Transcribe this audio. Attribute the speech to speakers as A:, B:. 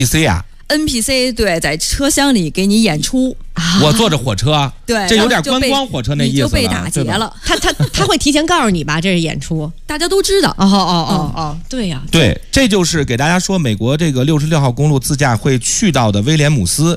A: NPC 啊。
B: NPC 对，在车厢里给你演出，
A: 我坐着火车，
B: 对，
A: 这有点观光火车那意思了，
B: 你就被打劫了。
C: 他会提前告诉你吧，这是演出，
B: 大家都知道。
C: 对呀，
A: 对，这就是给大家说美国这个66号公路自驾会去到的威廉姆斯。